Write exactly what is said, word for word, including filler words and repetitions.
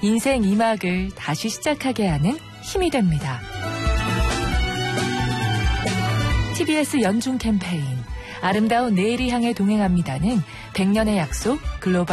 인생 이 막을 다시 시작하게 하는 힘이 됩니다. 티비에스 연중 캠페인 아름다운 내일을 향해 동행합니다는 백 년의 약속 글로벌